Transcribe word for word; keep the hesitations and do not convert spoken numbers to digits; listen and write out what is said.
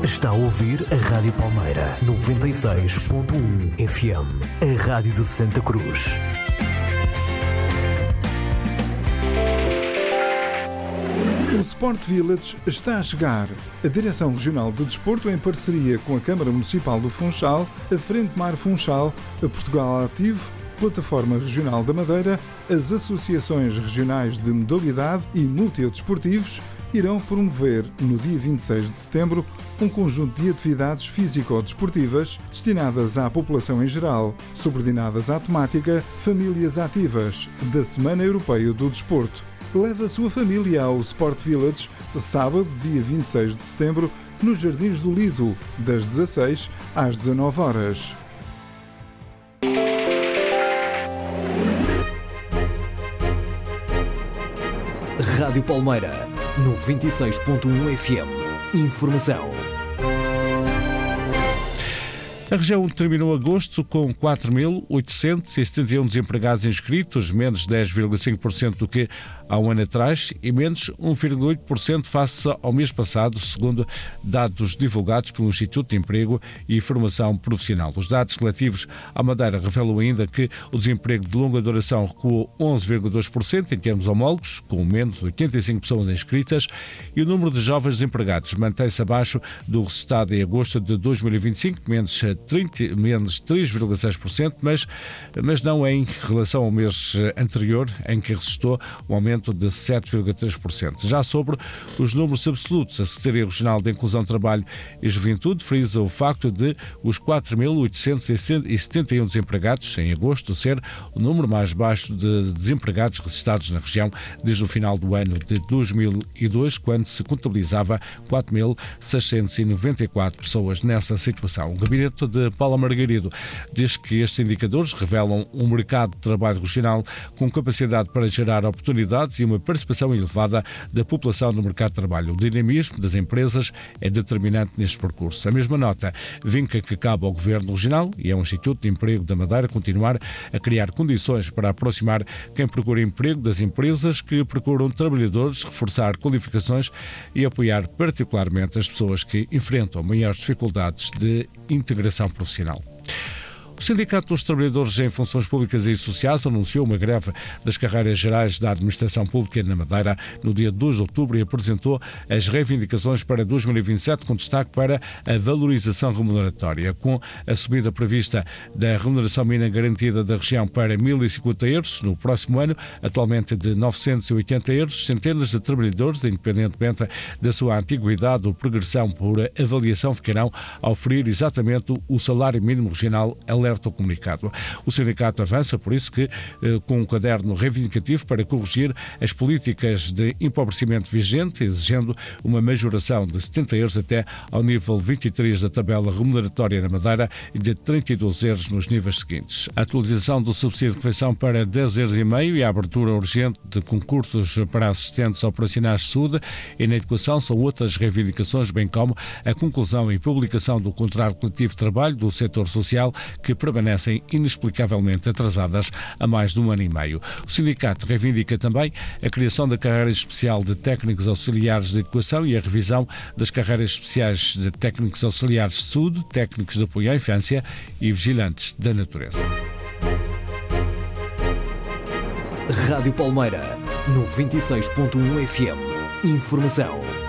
Está a ouvir a Rádio Palmeira, noventa e seis ponto um F M, a Rádio de Santa Cruz. O Sport Village está a chegar. A Direção Regional de Desporto, em parceria com a Câmara Municipal do Funchal, a Frente Mar Funchal, a Portugal Ativo, Plataforma Regional da Madeira, as Associações Regionais de Modalidade e Multidesportivos irão promover, no dia vinte e seis de setembro, um conjunto de atividades físico-desportivas destinadas à população em geral, subordinadas à temática Famílias Ativas, da Semana Europeia do Desporto. Leve a sua família ao Sport Village, sábado, dia vinte e seis de setembro, nos Jardins do Lido, das dezasseis às dezanove horas. Rádio Palmeira, noventa e seis ponto um F M. Informação. A região terminou agosto com quatro mil oitocentos e setenta e um desempregados inscritos, menos dez vírgula cinco por cento do que há um ano atrás e menos um vírgula oito por cento face ao mês passado, segundo dados divulgados pelo Instituto de Emprego e Formação Profissional. Os dados relativos à Madeira revelam ainda que o desemprego de longa duração recuou onze vírgula dois por cento em termos homólogos, com menos oitenta e cinco pessoas inscritas, e o número de jovens desempregados mantém-se abaixo do registrado em agosto de dois mil e vinte e cinco, menos menos três vírgula seis por cento, mas, mas não em relação ao mês anterior, em que registrou um aumento de sete vírgula três por cento. Já sobre os números absolutos, a Secretaria Regional de Inclusão, Trabalho e Juventude frisa o facto de os quatro mil oitocentos e setenta e um desempregados em agosto ser o número mais baixo de desempregados registrados na região desde o final do ano de dois mil e dois, quando se contabilizava quatro mil seiscentos e noventa e quatro pessoas nessa situação. O gabinete de Paula Margarido diz que estes indicadores revelam um mercado de trabalho regional com capacidade para gerar oportunidades e uma participação elevada da população no mercado de trabalho. O dinamismo das empresas é determinante neste percurso. A mesma nota vinca que cabe ao Governo Regional e ao Instituto de Emprego da Madeira continuar a criar condições para aproximar quem procura emprego das empresas que procuram trabalhadores, reforçar qualificações e apoiar particularmente as pessoas que enfrentam maiores dificuldades de integração profissional. O Sindicato dos Trabalhadores em Funções Públicas e Sociais anunciou uma greve das carreiras gerais da Administração Pública na Madeira no dia dois de outubro e apresentou as reivindicações para dois mil e vinte e sete, com destaque para a valorização remuneratória, com a subida prevista da remuneração mínima garantida da região para mil e cinquenta euros no próximo ano, atualmente de novecentos e oitenta euros. Centenas de trabalhadores, independentemente da sua antiguidade ou progressão por avaliação, ficarão a oferir exatamente o salário mínimo regional, alerta o comunicado. O sindicato avança, por isso, que com um caderno reivindicativo para corrigir as políticas de empobrecimento vigente, exigindo uma majoração de setenta euros até ao nível vinte e três da tabela remuneratória na Madeira e de trinta e dois euros nos níveis seguintes. A atualização do subsídio de refeição para dez euros e meio e a abertura urgente de concursos para assistentes operacionais de saúde e na educação são outras reivindicações, bem como a conclusão e publicação do contrato coletivo de trabalho do setor social, que permanecem inexplicavelmente atrasadas há mais de um ano e meio. O sindicato reivindica também a criação da carreira especial de técnicos auxiliares de educação e a revisão das carreiras especiais de técnicos auxiliares de saúde, técnicos de apoio à infância e vigilantes da natureza. Rádio Palmeira, noventa e seis ponto um F M. Informação.